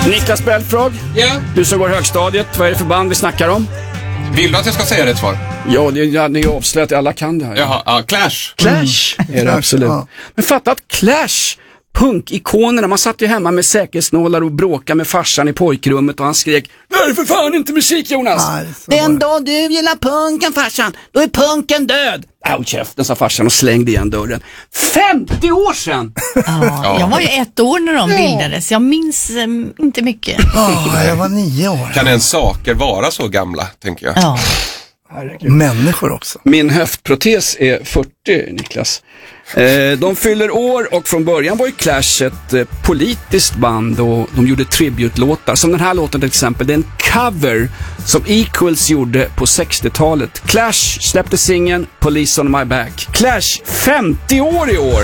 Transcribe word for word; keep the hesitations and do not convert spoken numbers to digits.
Niklas Belfrog, Ja. du som går högstadiet, vad är det för band vi snackar om? Vill du att jag ska säga rätt svar? Ja, det, ja, det är ju avslöjat, alla kan det här. Jaha, ja, Clash. Clash mm. är det absolut. Ja. Men fatta att Clash, punkikonerna, man satt ju hemma med säkerhetsnålar och bråkade med farsan i pojkrummet och han skrek: "Det är för fan inte musik, Jonas!" Nej, den dag du gillar punken, farsan, då är punken död. Au, käften, sa farsan och slängde igen dörren. femtio år sedan! Ja, jag var ju ett år när de bildades. Jag minns um, inte mycket. Ja, jag var nio år. Kan en saker vara så gamla, tänker jag? Ja. Människor också. Min höftprotes är fyrtio, Niklas. Eh, de fyller år och från början var ju Clash ett eh, politiskt band och de gjorde tribute-låtar. Som den här låten till exempel, det är en cover som Equals gjorde på sextiotalet. Clash släppte singeln Police on My Back. Clash, femtio år i år!